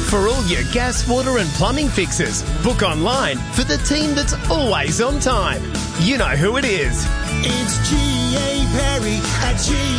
For all your gas, water and plumbing fixes, book online for the team that's always on time. You know who it is. It's G.A. Perry at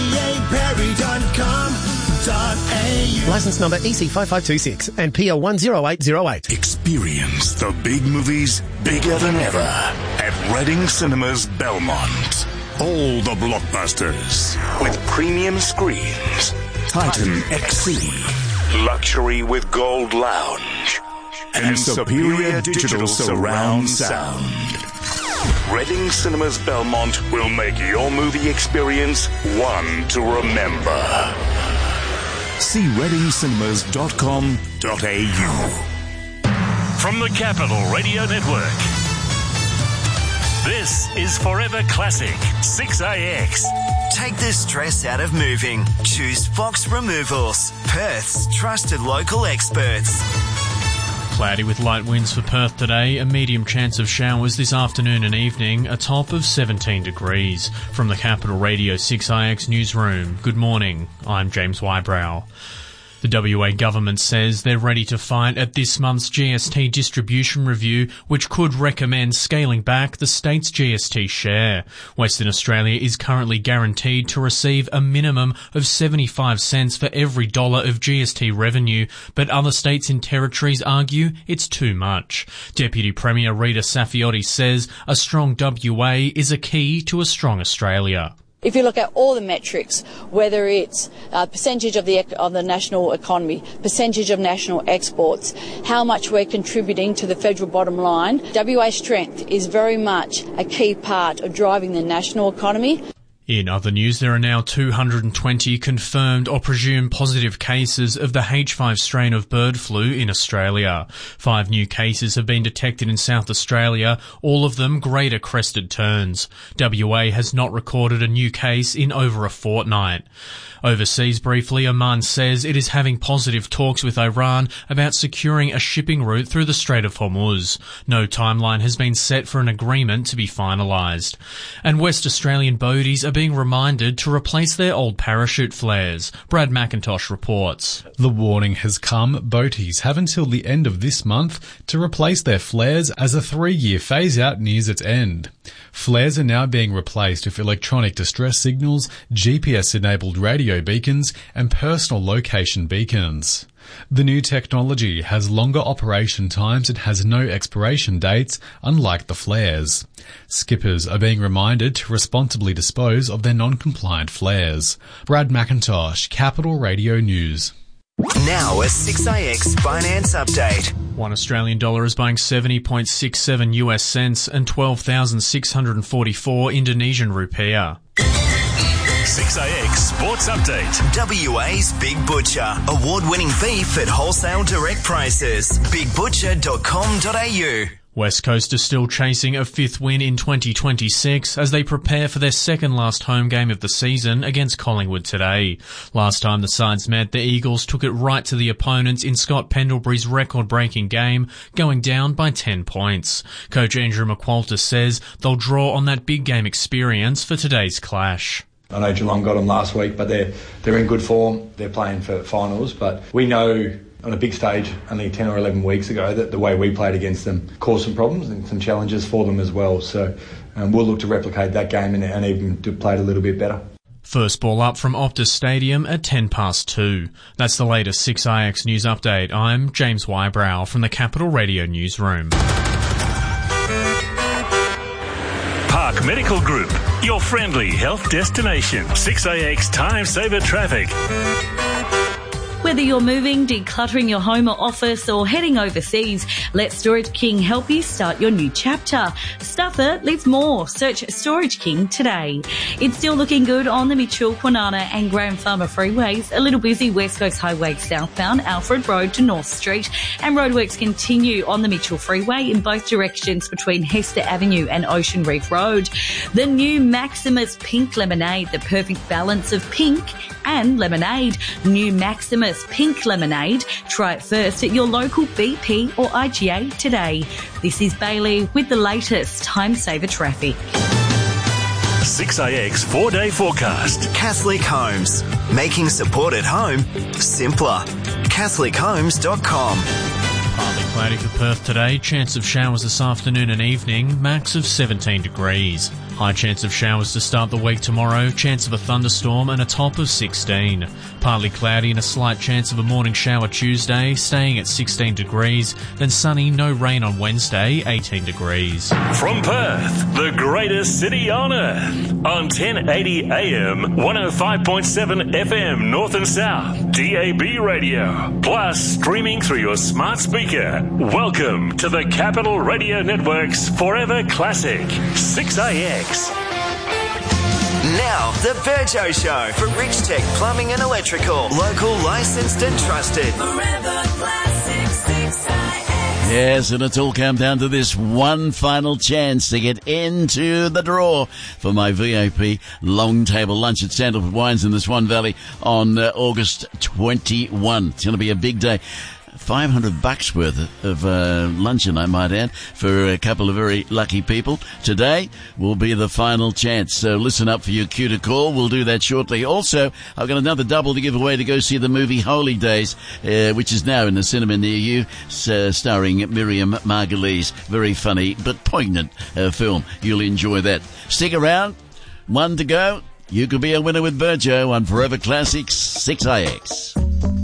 gaperry.com.au. Licence number EC5526 and PL 10808. Experience the big movies bigger than ever at Reading Cinemas Belmont. All the blockbusters with premium screens. Titan XC. Luxury with Gold Lounge. And superior digital surround sound. Reading Cinemas Belmont will make your movie experience one to remember. See readingcinemas.com.au. From the Capital Radio Network, this is Forever Classic 6AX. Take the stress out of moving. Choose Fox Removals, Perth's trusted local experts. Cloudy with light winds for Perth today, a medium chance of showers this afternoon and evening, a top of 17 degrees. From the Capital Radio 6IX newsroom, good morning, I'm James Wybrow. The WA government says they're ready to fight at this month's GST distribution review, which could recommend scaling back the state's GST share. Western Australia is currently guaranteed to receive a minimum of 75 cents for every dollar of GST revenue, but other states and territories argue it's too much. Deputy Premier Rita Saffioti says a strong WA is a key to a strong Australia. If you look at all the metrics, whether it's percentage of the national economy, percentage of national exports, how much we're contributing to the federal bottom line, WA's strength is very much a key part of driving the national economy. In other news, there are now 220 confirmed or presumed positive cases of the H5 strain of bird flu in Australia. 5 new cases have been detected in South Australia, all of them greater crested terns. WA has not recorded a new case in over a fortnight. Overseas briefly, Oman says it is having positive talks with Iran about securing a shipping route through the Strait of Hormuz. No timeline has been set for an agreement to be finalised. And West Australian boaties are being reminded to replace their old parachute flares. Brad McIntosh reports. The warning has come. Boaties have until the end of this month to replace their flares as a 3-year phase-out nears its end. Flares are now being replaced with electronic distress signals, GPS-enabled radio beacons and personal location beacons. The new technology has longer operation times and has no expiration dates, unlike the flares. Skippers are being reminded to responsibly dispose of their non-compliant flares. Brad McIntosh, Capital Radio News. Now a 6AX finance update. One Australian dollar is buying 70.67 US cents and 12,644 Indonesian rupiah. 6AX Sports Update. WA's Big Butcher. Award-winning beef at wholesale direct prices. bigbutcher.com.au. West Coast is still chasing a 5th win in 2026 as they prepare for their second last home game of the season against Collingwood today. Last time the sides met, the Eagles took it right to the opponents in Scott Pendlebury's record-breaking game, going down by 10 points. Coach Andrew McQualter says they'll draw on that big game experience for today's clash. I know Geelong got them last week, but they're in good form. They're playing for finals, but we know on a big stage only 10 or 11 weeks ago that the way we played against them caused some problems and some challenges for them as well. So we'll look to replicate that game and even to play it a little bit better. First ball up from Optus Stadium at 2:10. That's the latest 6IX News Update. I'm James Wybrow from the Capital Radio Newsroom. Park Medical Group, your friendly health destination. 6AX Time Saver Traffic. Whether you're moving, decluttering your home or office, or heading overseas, let Storage King help you start your new chapter. Stuff it, leave more. Search Storage King today. It's still looking good on the Mitchell, Kwinana and Graham Farmer freeways. A little busy West Coast Highway southbound, Alfred Road to North Street. And roadworks continue on the Mitchell Freeway in both directions between Hester Avenue and Ocean Reef Road. The new Maximus Pink Lemonade, the perfect balance of pink and lemonade. New Maximus Pink Lemonade. Try it first at your local BP or IGA today. This is Bailey with the latest Time Saver Traffic. 6AX 4-day forecast. Catholic Homes. Making support at home simpler. CatholicHomes.com. Partly cloudy for Perth today, chance of showers this afternoon and evening, max of 17 degrees. High chance of showers to start the week tomorrow, chance of a thunderstorm and a top of 16. Partly cloudy and a slight chance of a morning shower Tuesday, staying at 16 degrees. Then sunny, no rain on Wednesday, 18 degrees. From Perth, the greatest city on earth. On 1080 AM, 105.7 FM North and South, DAB radio. Plus streaming through your smart speaker. Welcome to the Capital Radio Network's Forever Classic, 6AX. Now, the Virgo Show for Rich Tech Plumbing and Electrical. Local, licensed and trusted. Forever Classic 6IX. Yes, and it's all come down to this one final chance to get into the draw for my VIP long table lunch at Sandalwood Wines in the Swan Valley on August 21. It's going to be a big day. $500 worth of luncheon, I might add, for a couple of very lucky people. Today will be the final chance, so listen up for your cue to call. We'll do that shortly. Also, I've got another double to give away to go see the movie Holy Days, which is now in the cinema near you, starring Miriam Margolyes. Very funny but poignant film. You'll enjoy that. Stick around. One to go. You could be a winner with Virgo on Forever Classics 6IX.